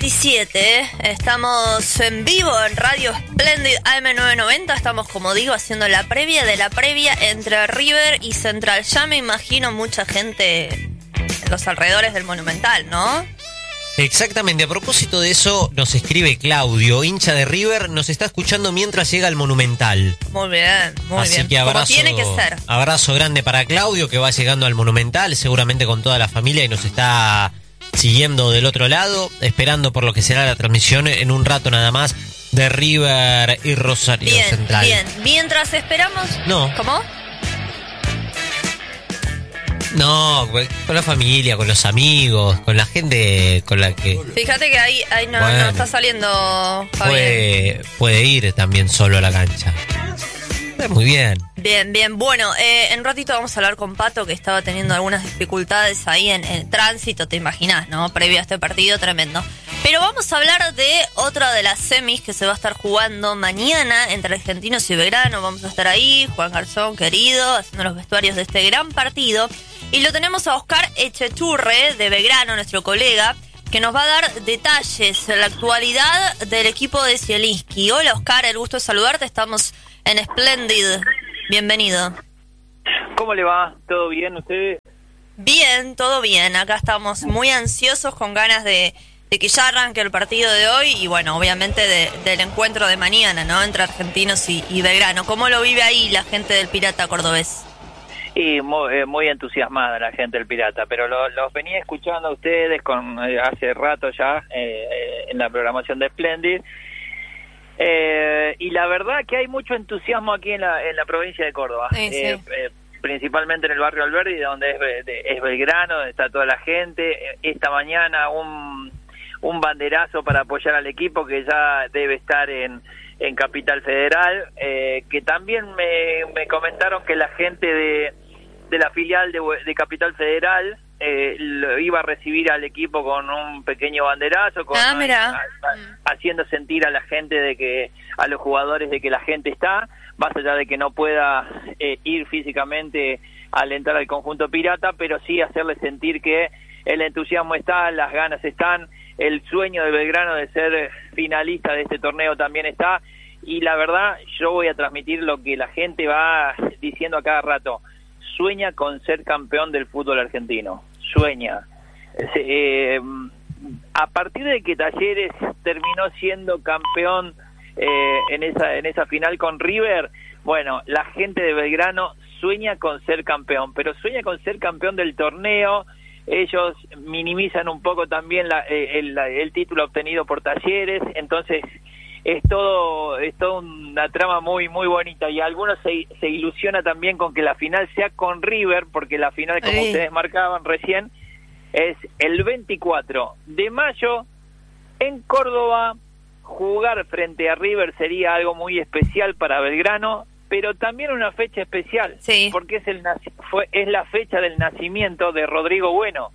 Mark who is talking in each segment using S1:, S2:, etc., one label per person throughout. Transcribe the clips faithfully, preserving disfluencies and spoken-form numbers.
S1: diecisiete, estamos en vivo en Radio Splendid A M novecientos noventa, estamos, como digo, haciendo la previa de la previa entre River y Central. Ya me imagino mucha gente en los alrededores del Monumental, ¿no?
S2: Exactamente, a propósito de eso nos escribe Claudio, hincha de River, nos está escuchando mientras llega al Monumental.
S1: Muy bien, muy
S2: Así
S1: bien,
S2: que abrazo,
S1: como tiene que ser.
S2: Abrazo grande para Claudio, que va llegando al Monumental, seguramente con toda la familia, y nos está siguiendo del otro lado, esperando por lo que será la transmisión en un rato nada más de River y Rosario
S1: bien,
S2: Central.
S1: Bien, mientras esperamos...
S2: No.
S1: ¿Cómo?
S2: No, con la familia, con los amigos, con la gente con la que...
S1: Fíjate que ahí, ahí no,
S2: bueno,
S1: no está saliendo Fabián.
S2: Puede, puede ir también solo a la cancha. Muy bien.
S1: Bien, bien. Bueno, eh, en un ratito vamos a hablar con Pato, que estaba teniendo algunas dificultades ahí en el tránsito, te imaginás, ¿no? Previo a este partido tremendo. Pero vamos a hablar de otra de las semis que se va a estar jugando mañana entre Argentinos y Belgrano. Vamos a estar ahí, Juan Garzón, querido, haciendo los vestuarios de este gran partido. Y lo tenemos a Oscar Echeturre, de Belgrano, nuestro colega, que nos va a dar detalles de la actualidad del equipo de Zielinski. Hola, Oscar, el gusto de saludarte. Estamos en Splendid. Bienvenido.
S3: ¿Cómo le va? ¿Todo bien ustedes?
S1: Bien, todo bien. Acá estamos muy ansiosos, con ganas de, de que ya arranque el partido de hoy y, bueno, obviamente de, del encuentro de mañana, ¿no? Entre Argentinos y, y Belgrano. ¿Cómo lo vive ahí la gente del Pirata cordobés?
S3: Y muy, eh, muy entusiasmada la gente del Pirata, pero lo, los venía escuchando a ustedes con eh, hace rato ya eh, eh, en la programación de Splendid. Eh, y la verdad que hay mucho entusiasmo aquí en la, en la provincia de Córdoba,
S1: sí, sí.
S3: Eh, eh, principalmente en el barrio Alberdi, donde es, de, es Belgrano, donde está toda la gente. Esta mañana un, un banderazo para apoyar al equipo que ya debe estar en, en Capital Federal, eh, que también me, me comentaron que la gente de, de la filial de, de Capital Federal Eh, lo iba a recibir al equipo con un pequeño banderazo, con,
S1: ah, mira.
S3: a, a, haciendo sentir a la gente de que, a los jugadores de que la gente está, más allá de que no pueda eh, ir físicamente a alentar al conjunto pirata, pero sí hacerle sentir que el entusiasmo está, las ganas están, el sueño de Belgrano de ser finalista de este torneo también está, y la verdad yo voy a transmitir lo que la gente va diciendo a cada rato: sueña con ser campeón del fútbol argentino, sueña. Eh, a partir de que Talleres terminó siendo campeón eh, en esa en esa final con River, bueno, la gente de Belgrano sueña con ser campeón, pero sueña con ser campeón del torneo. Ellos minimizan un poco también la, el, el título obtenido por Talleres, entonces es todo es todo una trama muy muy bonita, y algunos se, se ilusiona también con que la final sea con River, porque la final, como
S1: sí.
S3: ustedes marcaban recién, es el veinticuatro de mayo en Córdoba. Jugar frente a River sería algo muy especial para Belgrano, pero también una fecha especial,
S1: sí.
S3: porque es el fue es la fecha del nacimiento de Rodrigo Bueno.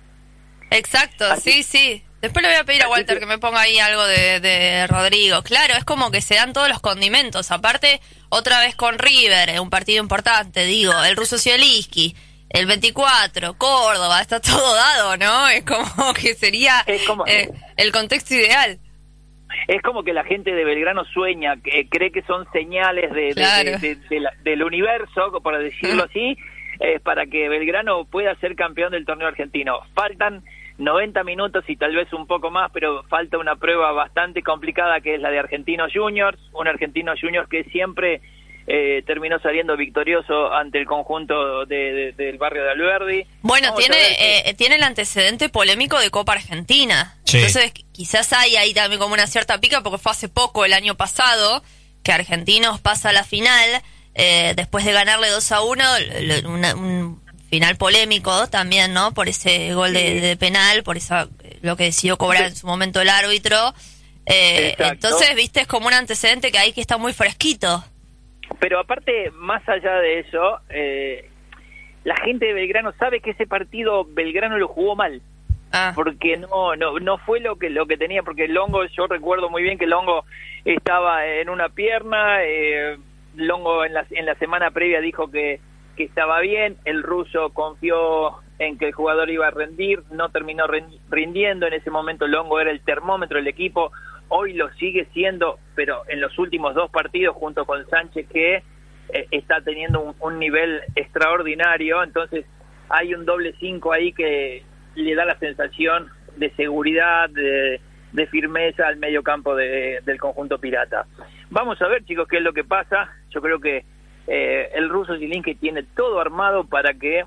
S1: Exacto, Así, sí, sí. Después le voy a pedir a Walter que me ponga ahí algo de, de Rodrigo. Claro, es como que se dan todos los condimentos. Aparte, otra vez con River, un partido importante, digo, el ruso Zielinski, el veinticuatro, Córdoba, está todo dado, ¿no? Es como que sería
S3: es como,
S1: eh, el contexto ideal.
S3: Es como que la gente de Belgrano sueña, que cree que son señales de,
S1: claro.
S3: de, de, de, de la, del universo, por decirlo así, eh, para que Belgrano pueda ser campeón del torneo argentino. Faltan noventa minutos y tal vez un poco más, pero falta una prueba bastante complicada, que es la de Argentinos Juniors, un Argentinos Juniors que siempre eh, terminó saliendo victorioso ante el conjunto de, de, del barrio de Alberdi.
S1: Bueno,
S3: Vamos
S1: tiene
S3: que...
S1: eh, tiene el antecedente polémico de Copa Argentina,
S2: sí.
S1: Entonces quizás hay ahí también como una cierta pica, porque fue hace poco, el año pasado, que Argentinos pasa a la final, eh, después de ganarle dos a uno, una, un final polémico también, ¿no? Por ese gol de, de penal, por esa lo que decidió cobrar en su momento el árbitro. Eh, entonces, viste, es como un antecedente que hay que está muy fresquito.
S3: Pero aparte, más allá de eso, eh, la gente de Belgrano sabe que ese partido Belgrano lo jugó mal. Ah. Porque no no no fue lo que lo que tenía, porque Longo, yo recuerdo muy bien que Longo estaba en una pierna, eh, Longo en la, en la semana previa dijo que que estaba bien, el ruso confió en que el jugador iba a rendir, no terminó rindiendo, en ese momento Longo era el termómetro del equipo, hoy lo sigue siendo, pero en los últimos dos partidos junto con Sánchez que eh, está teniendo un, un nivel extraordinario, entonces hay un doble cinco ahí que le da la sensación de seguridad, de, de firmeza al medio campo de, del conjunto pirata. Vamos a ver, chicos, qué es lo que pasa. Yo creo que eh, el ruso Zielinski tiene todo armado para que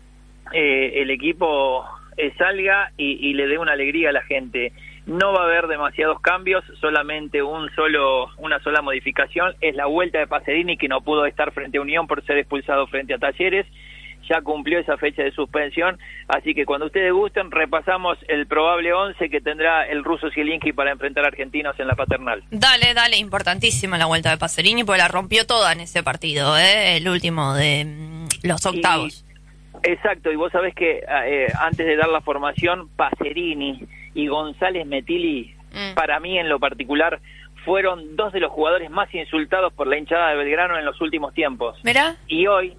S3: eh, el equipo eh, salga y, y le dé una alegría a la gente. No va a haber demasiados cambios, solamente un solo, una sola modificación, es la vuelta de Pacerini, que no pudo estar frente a Unión por ser expulsado frente a Talleres. Ya cumplió esa fecha de suspensión, así que cuando ustedes gusten repasamos el probable once que tendrá el ruso Zielinski para enfrentar a Argentinos en la Paternal.
S1: Dale, dale, importantísima la vuelta de Pacerini, porque la rompió toda en ese partido, ¿eh? El último de mm, los octavos.
S3: Y, exacto, y vos sabés que eh, antes de dar la formación, Pacerini y González Metilli, mm. para mí en lo particular, fueron dos de los jugadores más insultados por la hinchada de Belgrano en los últimos tiempos.
S1: ¿Mirá?
S3: Y hoy...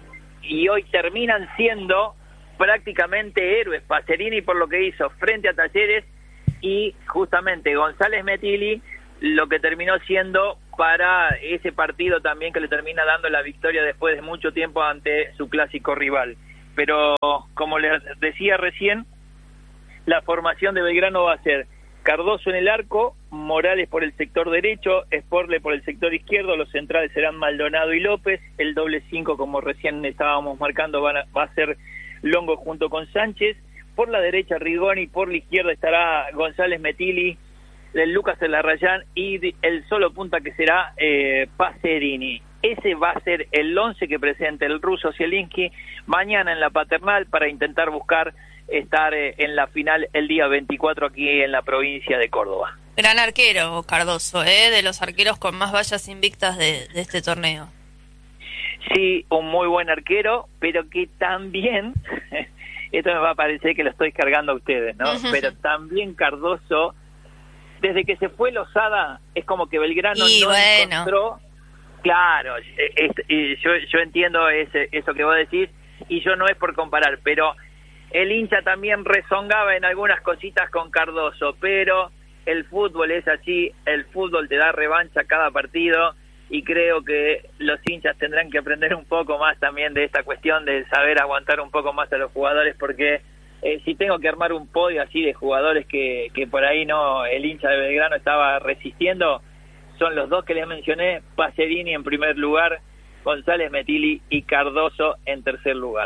S3: y hoy terminan siendo prácticamente héroes. Pacerini por lo que hizo frente a Talleres y justamente González Metilli lo que terminó siendo para ese partido también que le termina dando la victoria después de mucho tiempo ante su clásico rival. Pero como les decía recién, la formación de Belgrano va a ser Cardoso en el arco, Morales por el sector derecho, Sporle por el sector izquierdo, los centrales serán Maldonado y López, el doble cinco, como recién estábamos marcando, van a, va a ser Longo junto con Sánchez, por la derecha Rigoni, por la izquierda estará González Metilli, el Lucas Elarrayán y el solo punta que será eh, Pacerini. Ese va a ser el once que presente el ruso Zielinski mañana en la Paternal para intentar buscar estar eh, en la final el día veinticuatro aquí en la provincia de Córdoba.
S1: Gran arquero Cardoso, ¿eh? De los arqueros con más vallas invictas de, de este torneo.
S3: Sí, un muy buen arquero, pero que también, esto me va a parecer que lo estoy cargando a ustedes, ¿no? Uh-huh. Pero también Cardoso, desde que se fue Lozada, es como que Belgrano
S1: y
S3: no
S1: bueno.
S3: encontró... Claro, es, es, yo, yo entiendo ese, eso que vos decís, y yo no es por comparar, pero el hincha también rezongaba en algunas cositas con Cardoso, pero el fútbol es así, el fútbol te da revancha cada partido, y creo que los hinchas tendrán que aprender un poco más también de esta cuestión de saber aguantar un poco más a los jugadores, porque eh, si tengo que armar un podio así de jugadores que, que por ahí no el hincha de Belgrano estaba resistiendo, son los dos que les mencioné, Pacerini en primer lugar, González Metilli y Cardoso en tercer lugar.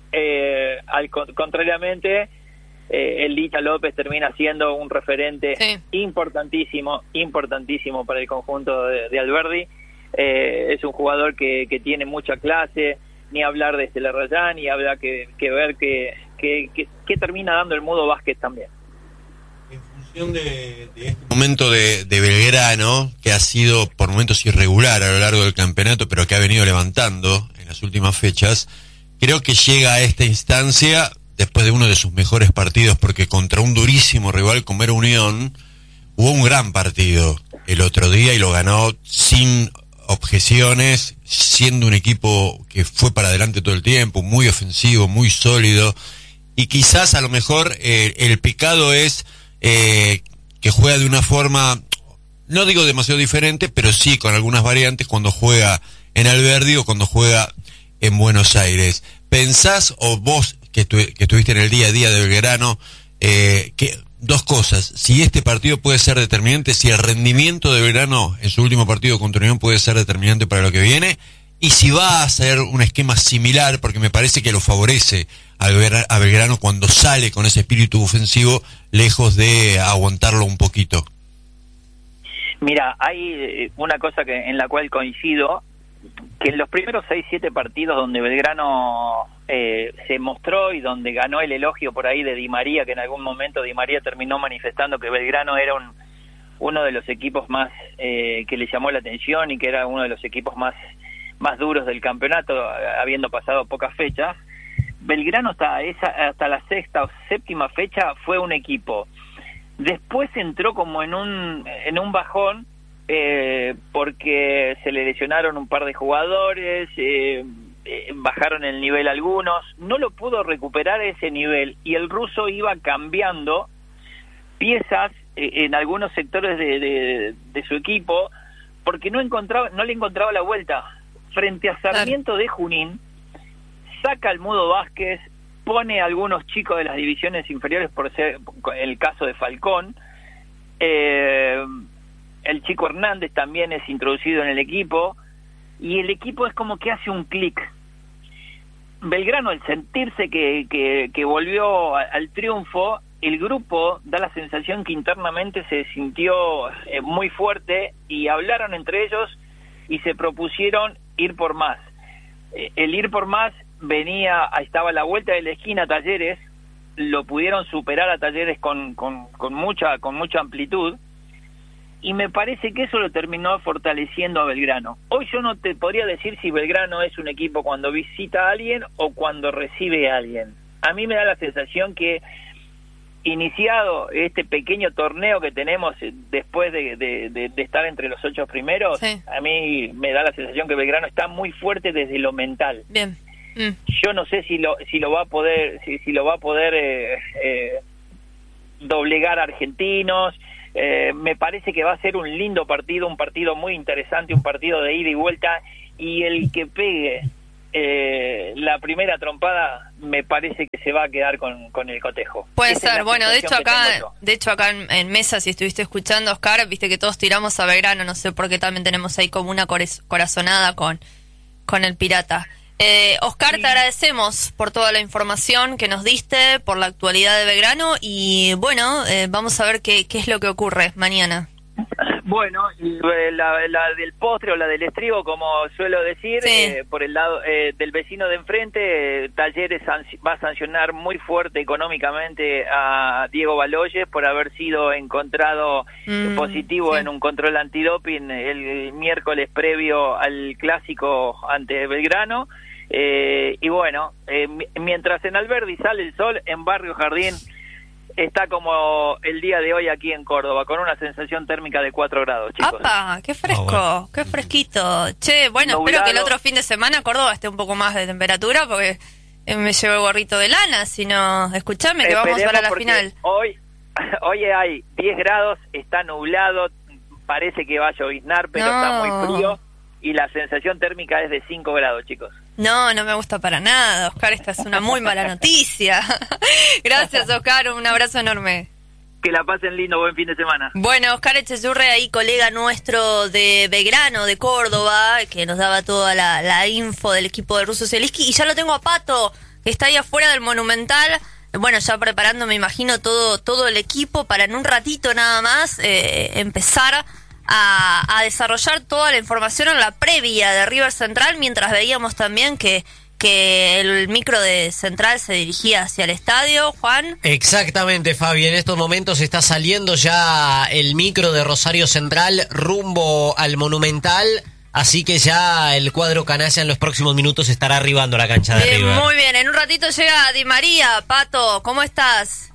S3: Eh, al contrariamente, eh, el Licha López termina siendo un referente sí. importantísimo, importantísimo para el conjunto de, de Alberdi. Eh, es un jugador que, que tiene mucha clase, ni hablar de Elarrayán, ni hablar que, que ver que, que, que, que termina dando el Mudo Básquet también.
S4: En función de, de este momento de, de Belgrano, que ha sido por momentos irregular a lo largo del campeonato, pero que ha venido levantando en las últimas fechas, creo que llega a esta instancia después de uno de sus mejores partidos, porque contra un durísimo rival como era Unión, hubo un gran partido el otro día y lo ganó sin objeciones, siendo un equipo que fue para adelante todo el tiempo, muy ofensivo, muy sólido, y quizás a lo mejor eh, el pecado es eh, que juega de una forma, no digo demasiado diferente, pero sí con algunas variantes cuando juega en Alberdi o cuando juega en Buenos Aires. ¿Pensás, o vos que, estu que estuviste en el día a día de Belgrano, eh, que dos cosas, si este partido puede ser determinante, si el rendimiento de Belgrano en su último partido contra Unión puede ser determinante para lo que viene, y si va a ser un esquema similar, porque me parece que lo favorece a Belgrano cuando sale con ese espíritu ofensivo, lejos de aguantarlo un poquito?
S3: Mira, hay una cosa que en la cual coincido, que en los primeros seis, siete partidos donde Belgrano eh, se mostró y donde ganó el elogio por ahí de Di María, que en algún momento Di María terminó manifestando que Belgrano era un, uno de los equipos más eh, que le llamó la atención y que era uno de los equipos más, más duros del campeonato, habiendo pasado pocas fechas. Belgrano hasta, esa, hasta la sexta o séptima fecha fue un equipo. Después entró como en un, en un bajón, Eh, porque se le lesionaron un par de jugadores, eh, eh, bajaron el nivel algunos, no lo pudo recuperar ese nivel y el ruso iba cambiando piezas eh, en algunos sectores de, de, de su equipo porque no encontraba, no le encontraba la vuelta. Frente a Sarmiento de Junín, saca al Mudo Vázquez, pone a algunos chicos de las divisiones inferiores, por ser el caso de Falcón, eh, el chico Hernández también es introducido en el equipo, y el equipo es como que hace un clic. Belgrano, al sentirse que, que, que volvió al triunfo, el grupo da la sensación que internamente se sintió eh, muy fuerte, y hablaron entre ellos y se propusieron ir por más. Eh, el ir por más venía, estaba a la vuelta de la esquina Talleres, lo pudieron superar a Talleres con, con, con mucha con mucha amplitud, y me parece que eso lo terminó fortaleciendo a Belgrano. Hoy yo no te podría decir si Belgrano es un equipo cuando visita a alguien o cuando recibe a alguien. A mí me da la sensación que, iniciado este pequeño torneo que tenemos después de, de, de, de estar entre los ocho primeros, sí. A mí me da la sensación que Belgrano está muy fuerte desde lo mental.
S1: Bien. Mm.
S3: Yo no sé si lo si lo va a poder si, si lo va a poder eh, eh, doblegar a Argentinos. Eh, me parece que va a ser un lindo partido, un partido muy interesante, un partido de ida y vuelta, y el que pegue eh, la primera trompada me parece que se va a quedar con, con el cotejo.
S1: Puede
S3: Esa
S1: ser, bueno, de hecho acá
S3: de
S1: de hecho acá en, en mesa, si estuviste escuchando, Oscar, viste que todos tiramos a Belgrano, no sé por qué también tenemos ahí como una corazonada con, con el Pirata. Eh, Oscar, sí. Te agradecemos por toda la información que nos diste, por la actualidad de Belgrano, y bueno, eh, vamos a ver qué, qué es lo que ocurre mañana.
S3: Bueno, la, la del postre o la del estribo, como suelo decir, sí. eh, por el lado eh, del vecino de enfrente, eh, Talleres va a sancionar muy fuerte económicamente a Diego Baloyes por haber sido encontrado mm, positivo sí. en un control antidoping el, el miércoles previo al clásico ante Belgrano. Eh, y bueno, eh, mientras en Alberdi sale el sol, en Barrio Jardín está como el día de hoy aquí en Córdoba, con una sensación térmica de cuatro grados, chicos.
S1: ¡Apa! ¡Qué fresco! Oh, bueno. ¡Qué fresquito! Che, bueno, Nublado. Espero que el otro fin de semana Córdoba esté un poco más de temperatura, porque me llevo el gorrito de lana, si no, escuchame, que vamos para la final.
S3: Hoy, hoy hay diez grados, está nublado, parece que va a lloviznar, pero no. Está muy frío, y la sensación térmica es de cinco grados, chicos.
S1: No, no me gusta para nada, Oscar, esta es una muy mala noticia. Gracias, Oscar, un abrazo enorme.
S3: Que la pasen lindo, buen fin de semana.
S1: Bueno, Oscar Echezurre, ahí colega nuestro de Belgrano, de Córdoba, que nos daba toda la, la info del equipo de Russo Zielinski, y ya lo tengo a Pato, que está ahí afuera del Monumental, bueno, ya preparando, me imagino, todo, todo el equipo para en un ratito nada más eh, empezar A, a desarrollar toda la información en la previa de River Central, mientras veíamos también que, que el micro de Central se dirigía hacia el estadio, Juan.
S2: Exactamente, Fabi, en estos momentos está saliendo ya el micro de Rosario Central rumbo al Monumental, así que ya el cuadro canalla en los próximos minutos estará arribando a la cancha de
S1: bien,
S2: River.
S1: Muy bien, en un ratito llega Di María. Pato, ¿cómo estás?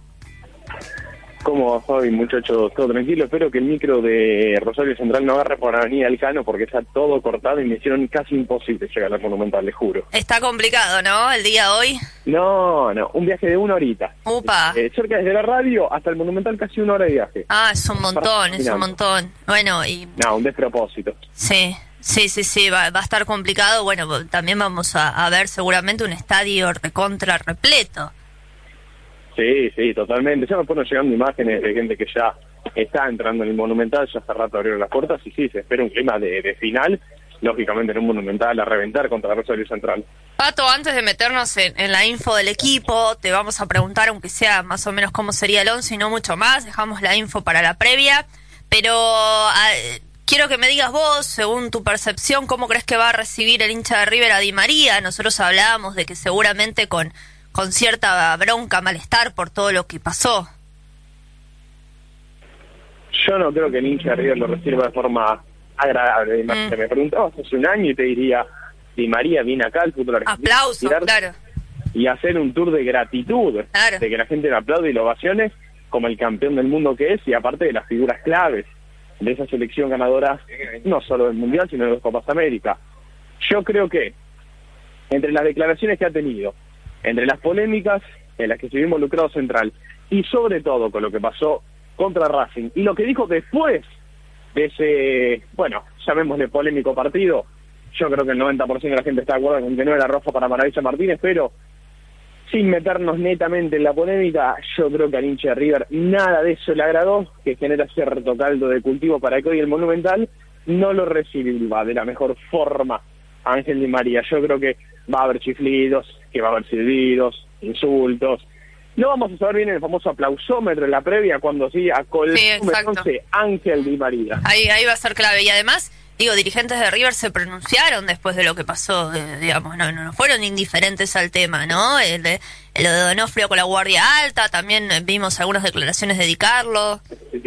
S5: ¿Cómo va, Fabi, muchachos? Todo tranquilo. Espero que el micro de Rosario Central no agarre por Avenida Elcano, porque está todo cortado y me hicieron casi imposible llegar al Monumental, les juro.
S1: Está complicado, ¿no? El día de hoy.
S5: No, no, un viaje de una horita.
S1: Upa.
S5: Eh, cerca desde la radio hasta el Monumental casi una hora de viaje.
S1: Ah, es un montón, es un montón. Bueno, y...
S5: No, un despropósito.
S1: Sí, sí, sí, sí, va, va a estar complicado. Bueno, también vamos a, a ver seguramente un estadio recontra repleto.
S5: Sí, sí, totalmente. Ya me fueron llegando imágenes de gente que ya está entrando en el Monumental, ya hace rato abrieron las puertas, y sí, se espera un clima de, de final, lógicamente en un Monumental a reventar contra Rosario Central.
S1: Pato, antes de meternos en, en la info del equipo, te vamos a preguntar, aunque sea más o menos cómo sería el once y no mucho más, dejamos la info para la previa, pero a, quiero que me digas vos, según tu percepción, cómo crees que va a recibir el hincha de River a Di María. Nosotros hablábamos de que seguramente con... con cierta bronca, malestar por todo lo que pasó.
S5: Yo no creo que el hincha de River lo reciba de forma agradable. Mm. Me preguntabas hace un año y te diría, Di María viene acá al fútbol argentino.
S1: Aplauso, claro.
S5: Y hacer un tour de gratitud, claro. De que la gente le aplaude y lo ovacione como el campeón del mundo que es, y aparte de las figuras claves de esa selección ganadora, no solo del Mundial, sino de las Copas América. Yo creo que entre las declaraciones que ha tenido, entre las polémicas en las que se vio involucrado Central, y sobre todo con lo que pasó contra Racing, y lo que dijo después de ese, bueno, llamémosle polémico partido, yo creo que el noventa por ciento de la gente está de acuerdo con que no era roja para Maravilla Martínez, pero sin meternos netamente en la polémica, yo creo que al hincha de River nada de eso le agradó, que genera cierto caldo de cultivo para que hoy el Monumental no lo reciba de la mejor forma a Ángel Di María. Yo creo que va a haber chiflidos, que va a haber silbidos, insultos. No vamos a saber bien el famoso aplausómetro en la previa cuando sí a colómetro
S1: sí,
S5: Ángel Di María.
S1: Ahí, ahí va a ser clave. Y además, digo, dirigentes de River se pronunciaron después de lo que pasó, eh, digamos, no, no, no fueron indiferentes al tema, ¿no? El de, el de Donofrio con la guardia alta, también vimos algunas declaraciones de Di Carlo.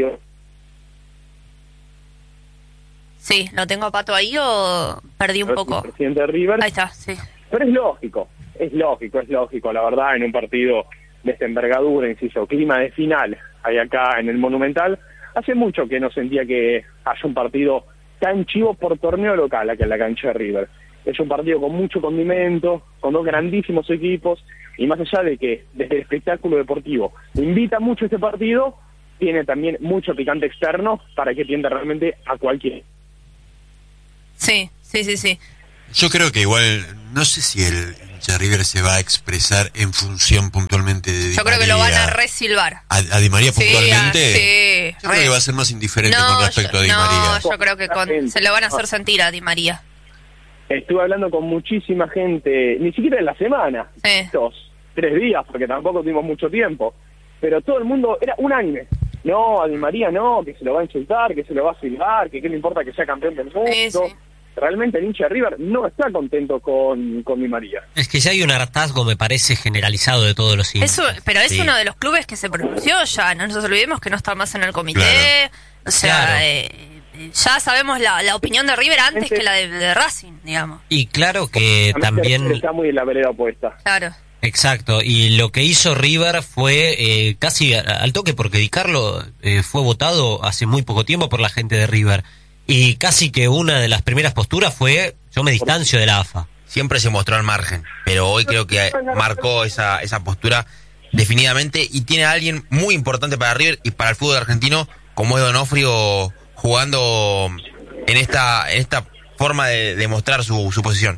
S1: Sí, ¿lo tengo a Pato ahí o perdí un poco?
S5: El presidente de River.
S1: Ahí está, sí.
S5: Pero es lógico, es lógico, es lógico, la verdad, en un partido de esta envergadura, inciso, clima de final, hay acá en el Monumental, hace mucho que no sentía que haya un partido tan chivo por torneo local acá en la cancha de River. Es un partido con mucho condimento, con dos grandísimos equipos, y más allá de que desde el espectáculo deportivo invita mucho este partido, tiene también mucho picante externo para que tienda realmente a cualquiera.
S1: Sí, sí, sí, sí.
S4: Yo creo que igual, no sé si el hincha River se va a expresar en función puntualmente de Di
S1: Yo creo
S4: María,
S1: que lo van a resilvar.
S4: A, a Di María puntualmente.
S1: Sí, sí,
S4: yo re. creo que va a ser más indiferente
S1: no,
S4: con respecto
S1: yo,
S4: a Di
S1: no,
S4: María.
S1: yo creo que con, se lo van a hacer sentir a Di María.
S5: Estuve hablando con muchísima gente, ni siquiera en la semana,
S1: sí.
S5: dos, tres días, porque tampoco tuvimos mucho tiempo, pero todo el mundo era unánime. No, a Di María no, que se lo va a insultar, que se lo va a silbar, que qué le importa que sea campeón del mundo.
S1: Sí, sí.
S5: Realmente el hincha de River no está contento con, con Di María.
S2: Es que ya hay un hartazgo, me parece, generalizado de todos los hinchas.
S1: Eso, pero es
S2: sí. uno
S1: de los clubes que se pronunció ya, no nos olvidemos que no está más en el comité,
S4: claro.
S1: o sea,
S2: Claro.
S1: eh, ya sabemos la, la opinión de River antes que la de, de Racing, digamos.
S2: Y claro que también...
S5: Está muy en la vereda opuesta.
S1: Claro.
S2: Exacto, y lo que hizo River fue eh, casi al toque, porque Di Carlo eh, fue votado hace muy poco tiempo por la gente de River, y casi que una de las primeras posturas fue: yo me distancio de la A F A.
S6: Siempre se mostró al margen, pero hoy creo que marcó esa, esa postura definitivamente, y tiene a alguien muy importante para River y para el fútbol argentino, como es Donofrio, jugando en esta en esta forma de, de mostrar su, su posición.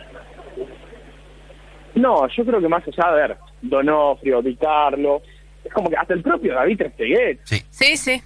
S5: No, yo creo que más allá de ver Donofrio, Di Carlo, es como que hasta el propio David Trezeguet.
S6: Sí,
S1: Sí, sí.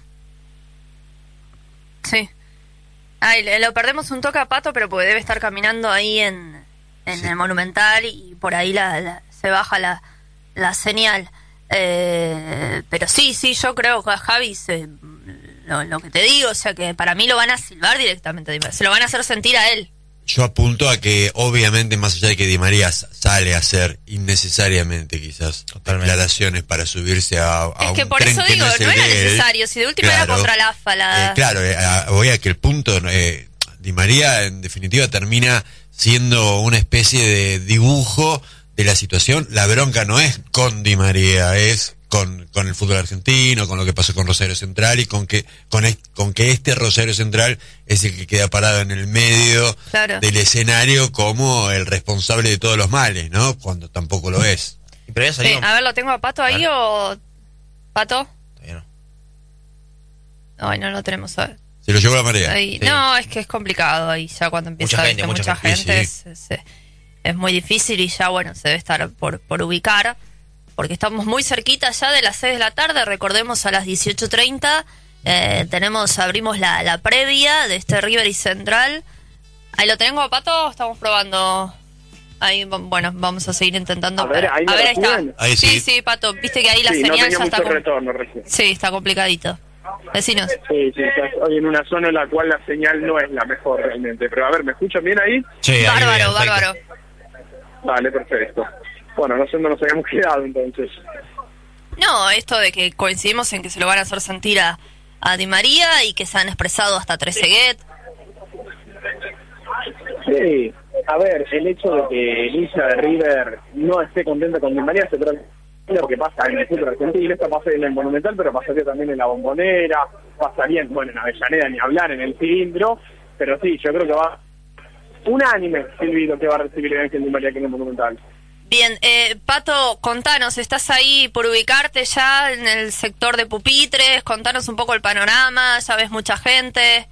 S1: Sí. Ay, le- lo perdemos un toque a Pato, pero porque debe estar caminando ahí en, en
S6: Sí.
S1: el Monumental y por ahí la, la- se baja la, la señal. Eh, pero sí, sí, yo creo que a Javi se- lo, lo que te digo, o sea que para mí lo van a silbar directamente, se lo van a hacer sentir a él.
S4: Yo apunto a que, obviamente, más allá de que Di María s- sale a hacer innecesariamente quizás
S6: Totalmente.
S4: declaraciones para subirse a, a
S1: Es que
S4: un
S1: por
S4: tren
S1: eso
S4: que
S1: digo,
S4: no, es el
S1: no era
S4: de él.
S1: necesario, si de última era
S4: Claro.
S1: contra la A F A. La...
S4: Eh, claro, eh, a- voy a que el punto, eh, Di María en definitiva termina siendo una especie de dibujo de la situación. La bronca no es con Di María, es con, con el fútbol argentino, con lo que pasó con Rosario Central y con que con, es- con que este Rosario Central es el que queda parado en el medio
S1: Claro.
S4: del escenario como el responsable de todos los males, ¿no? Cuando tampoco lo es.
S6: pero ya
S1: Sí,
S6: salió.
S1: a ver, ¿lo tengo a Pato ahí
S6: Vale.
S1: o...? ¿Pato?
S6: Todavía no.
S1: Ay, no lo tenemos. A...
S4: Se lo llevó la marea.
S1: Ahí.
S6: Sí.
S1: No, es que es complicado ahí ya cuando empieza
S6: Mucha
S1: a
S6: gente,
S1: ver
S6: mucha
S1: mucha
S6: gente,
S1: gente,
S4: sí.
S1: es, es- es muy difícil y ya, bueno, se debe estar por, por ubicar, porque estamos muy cerquita ya de las seis de la tarde, recordemos a las dieciocho treinta, eh, tenemos, abrimos la, la previa de este River y Central. Ahí lo tengo, Pato, estamos probando. Ahí, va- bueno, vamos a seguir intentando.
S5: A ver, ahí me lo
S1: ahí está.
S5: escuchan.
S4: Ahí
S1: sí,
S4: sí.
S1: sí, Pato, viste que ahí la
S5: Sí, no
S1: señal
S5: tenía
S1: ya está...
S5: mucho
S1: com-
S5: retorno recién.
S1: Sí, está complicadito. Decinos.
S5: Sí, sí, estás hoy en una zona en la cual la señal no es la mejor realmente. Pero a ver, ¿me escuchan bien ahí?
S2: Sí, ahí
S1: Bárbaro,
S2: bien, perfecto.
S1: bárbaro.
S5: Vale, perfecto. Bueno, no sé dónde nos habíamos quedado entonces.
S1: No, esto de que coincidimos en que se lo van a hacer sentir a, a Di María y que se han expresado hasta Trezeguet.
S5: Sí, a ver, el hecho de que el hincha de River no esté contento con Di María se trata de lo que pasa en el fútbol argentino. Esto pasa en el Monumental, pero pasaría también en la Bombonera, pasaría en, bueno, en Avellaneda ni hablar, en el cilindro, pero sí, yo creo que va unánime, Silvito, que va a recibir el Ángel Di María aquí en el Monumental.
S1: Bien, eh, Pato, contanos, ¿estás ahí por ubicarte ya en el sector de pupitres? Contanos un poco el panorama, ya ves mucha gente.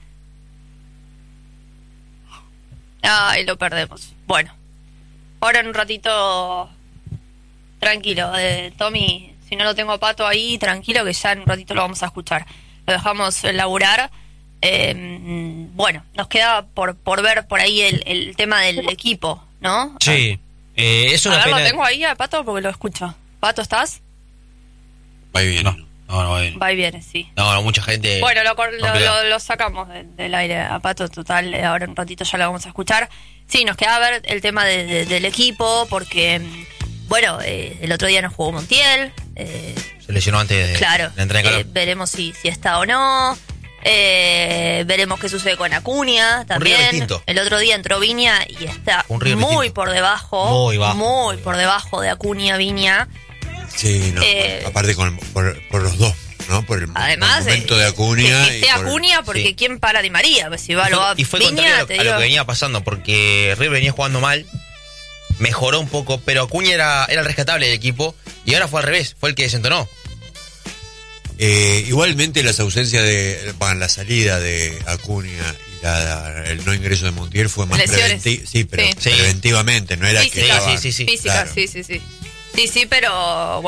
S1: Ay, lo perdemos. Bueno, ahora en un ratito, tranquilo, eh, Tommy, si no lo tengo a Pato ahí, tranquilo que ya en un ratito lo vamos a escuchar. Lo dejamos laburar. Eh, bueno, nos queda por, por ver por ahí el, el tema del equipo, ¿no?
S2: Sí. Eh, es una
S1: a ver,
S2: pena.
S1: lo tengo ahí a Pato porque lo escucho. Pato, ¿estás?
S4: Va y viene.
S6: No, no, no, va bien.
S1: Va y viene, sí.
S6: No, no, mucha gente.
S1: Bueno, lo, cor- lo,
S6: complicado.
S1: lo, lo sacamos de- del aire a Pato, total, eh, ahora en un ratito ya lo vamos a escuchar. Sí, nos queda ver el tema de- de- del equipo, porque, mm, bueno, eh, el otro día nos jugó Montiel, eh,
S6: Se lesionó antes de
S1: claro,
S6: la entrada en calor.
S1: eh, veremos si, si está o no, eh, veremos qué sucede con Acuña también.
S6: River distinto.
S1: El otro día entró Viña y está
S6: Un River
S1: muy
S6: distinto.
S1: por debajo,
S2: Muy bajo.
S1: muy por debajo de Acuña, Viña.
S4: Sí, no,
S1: Eh,
S4: aparte con, por, por los dos, ¿no? Por el,
S1: Además,
S4: por el momento
S1: eh,
S4: de Acuña.
S1: que
S4: y
S1: esté
S4: por-
S1: Acuña, porque
S6: sí.
S1: ¿quién para Di María? Pues si va,
S6: Y
S1: lo
S6: fue,
S1: va
S6: y fue
S1: Viña,
S6: contrario
S1: te
S6: a lo
S1: digo.
S6: que venía pasando, porque River venía jugando mal, mejoró un poco, pero Acuña era, era el rescatable del equipo, y ahora fue al revés, fue el que desentonó.
S4: Eh, igualmente las ausencias de, bueno, la salida de Acuña y la, el no ingreso de Montiel fue más
S1: Lesiones.
S4: preventi- sí, pero
S1: Sí.
S4: preventivamente, no era
S1: Física,
S4: que estaban-
S6: sí, sí, sí.
S1: Física,
S4: claro.
S1: sí, sí, sí. Sí, sí, pero